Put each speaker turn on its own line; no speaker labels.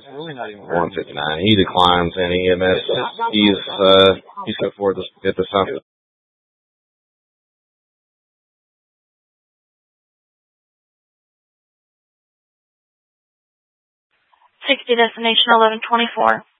159. He declines in EMS. He's going for the at the time.
60 destination 1124.